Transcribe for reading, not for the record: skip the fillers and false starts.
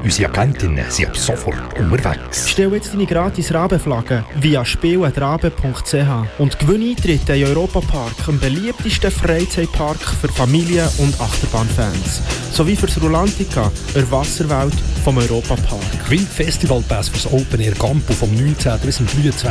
Unsere Agentinnen sind ab sofort unterwegs. Stell jetzt deine gratis Rabenflagge via spiel.rabe.ch und gewinne Eintritte in Europapark, dem beliebtesten Freizeitpark für Familien- und Achterbahnfans. Sowie für das Rulantica, der Wasserwelt vom Europapark. Gewinn Festivalpass für das Open Air Campo vom 19. bis zum 23.